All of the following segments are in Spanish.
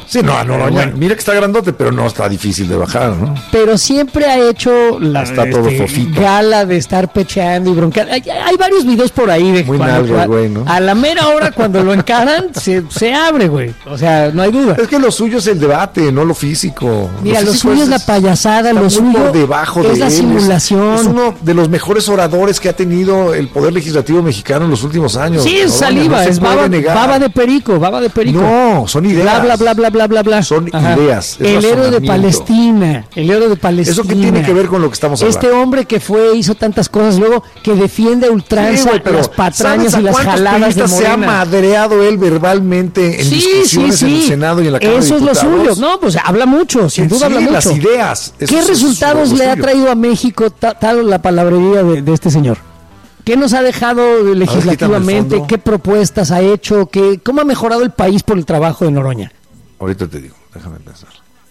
Sí, no, bueno. Mira que está grandote, pero no está difícil de bajar, ¿no? Pero siempre ha hecho la todo fofito. Gala de estar pecheando y bronceando. Hay varios videos por ahí de muy nalga, güey, ¿no? A la mera hora cuando lo encaran se abre, güey. O sea, no hay duda. Es que lo suyo es el debate, no lo físico. Mira, lo suyo es la payasada, lo suyo es la simulación. Es uno de los mejores oradores que ha tenido el Poder Legislativo mexicano en los últimos años. Sí, es saliva, es baba de perico. No, son ideas. Bla. Son ideas. El héroe de Palestina. ¿Eso qué tiene que ver con lo que estamos hablando? Este hombre que hizo tantas cosas, luego que defiende a ultranza las patrañas y las jaladas de Morena. Se ha madreado él verbalmente en discusiones en el Senado y en la Cámara de Diputados. Eso es lo suyo. No, pues habla mucho, sin duda habla mucho. Las ideas. ¿Qué resultados le ha traído a México tal la palabrería de este señor? ¿Qué nos ha dejado legislativamente? ¿Qué propuestas ha hecho? ¿Cómo ha mejorado el país por el trabajo de Noroña? Ahorita te digo, déjame pensar.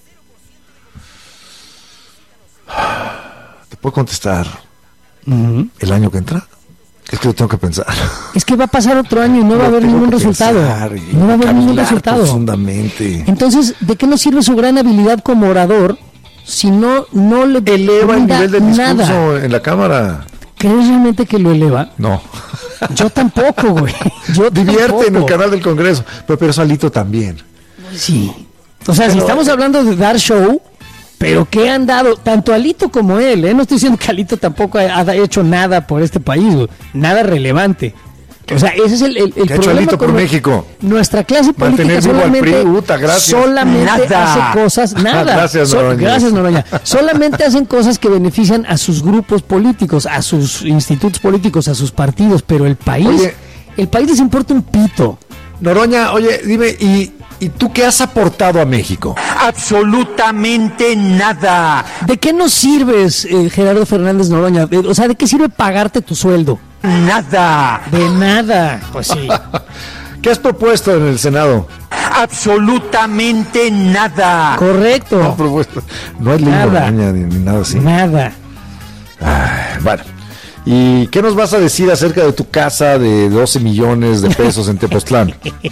¿Te puedo contestar el año que entra? Es que lo tengo que pensar. Es que va a pasar otro año y no va a haber ningún resultado. No va a haber ningún resultado. Profundamente. Entonces, ¿de qué nos sirve su gran habilidad como orador si no le eleva el nivel del discurso nada en la Cámara? ¿Crees realmente que lo eleva? No. Yo tampoco, güey. Divierte en el canal del Congreso. Pero eso Alito también. Sí. O sea, si estamos hablando de dar show, pero ¿qué han dado? Tanto Alito como él, No estoy diciendo que Alito tampoco ha hecho nada por este país, güey. Nada relevante. O sea, ese es el problema. ¿Qué ha hecho Alito por México? Nuestra clase política solamente hace cosas, nada. Gracias, Noroña. Solamente hacen cosas que benefician a sus grupos políticos, a sus institutos políticos, a sus partidos, pero el país les importa un pito. Noroña, oye, dime, ¿y tú qué has aportado a México? Absolutamente nada. ¿De qué nos sirves, Gerardo Fernández Noroña? O sea, ¿de qué sirve pagarte tu sueldo? Nada. De nada, pues sí. ¿Qué has propuesto en el Senado? Absolutamente nada. Correcto. No, propuesto. No es lengua Noroña ni nada así. Nada. Bueno. ¿Y qué nos vas a decir acerca de tu casa de 12 millones de pesos en Tepoztlán?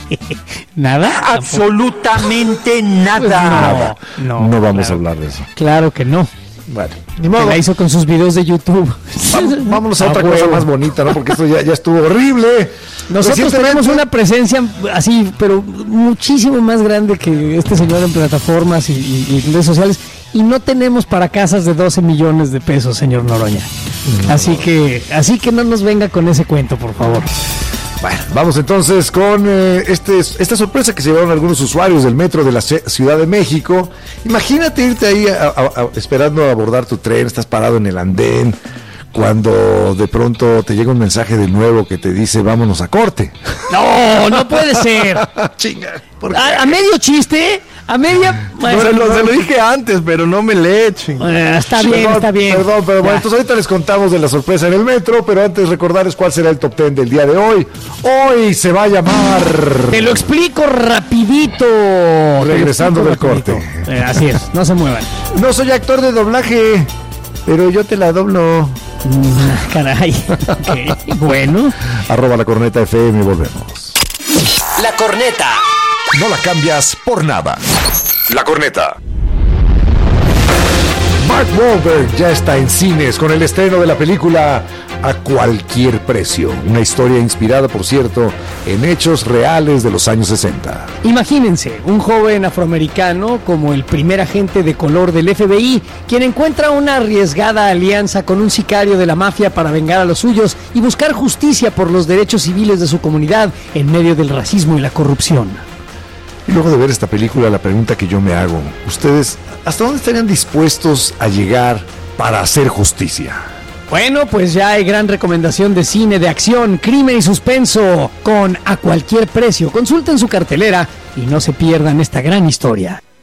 ¿Nada? Absolutamente nada. Pues no vamos a hablar de eso. Claro que no. Bueno, ni modo. La hizo con sus videos de YouTube. Vámonos a otra cosa más bonita, ¿no? Porque esto ya estuvo horrible. Nosotros tenemos una presencia así, pero muchísimo más grande que este señor en plataformas y redes sociales. Y no tenemos para casas de 12 millones de pesos, señor Noroña. No. Así que no nos venga con ese cuento, por favor. Bueno, vamos entonces con esta sorpresa que se llevaron algunos usuarios del metro de la Ciudad de México. Imagínate irte ahí esperando a abordar tu tren, estás parado en el andén, cuando de pronto te llega un mensaje de nuevo que te dice vámonos a corte. No puede ser. Chinga. ¿A medio chiste? A media... se lo dije antes, pero no me le echen. Está bien. Perdón, pero bueno, entonces ahorita les contamos de la sorpresa en el metro, pero antes recordarles cuál será el top 10 del día de hoy. Hoy se va a llamar... Te lo explico rapidito. Regresando del corte. Así es, no se muevan. No soy actor de doblaje, pero yo te la doblo. Caray. Okay. Bueno. @lacorneta.fm, volvemos. La Corneta. No la cambias por nada. La Corneta. Mark Wahlberg ya está en cines con el estreno de la película A Cualquier Precio, una historia inspirada, por cierto, en hechos reales de los años 60. Imagínense, un joven afroamericano como el primer agente de color del FBI, quien encuentra una arriesgada alianza con un sicario de la mafia para vengar a los suyos y buscar justicia por los derechos civiles de su comunidad en medio del racismo y la corrupción. Y luego de ver esta película, la pregunta que yo me hago, ¿ustedes hasta dónde estarían dispuestos a llegar para hacer justicia? Bueno, pues ya hay gran recomendación de cine de acción, crimen y suspenso con A Cualquier Precio. Consulten su cartelera y no se pierdan esta gran historia.